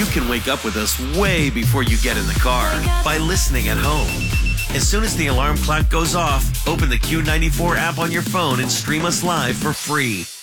can wake up with us way before you get in the car by listening at home. As soon as the alarm clock goes off, open the Q94 app on your phone and stream us live for free.